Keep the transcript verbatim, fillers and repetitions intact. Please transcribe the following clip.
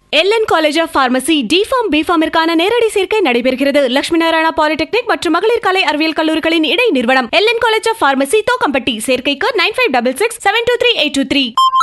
LN college of pharmacy deform பிஃபார்மிற்கான நேரடி சேர்க்கை நடைபெறுகிறது. லட்சுமி நாராயணா பாலிடெக்னிக் மற்றும் மகளிர் கலை அறிவியல் கல்லூரிகளின் இடை நிறுவனம் LN college of pharmacy Thokkampatti. சேர்க்கைக்கு nine five six six seven two three eight two three.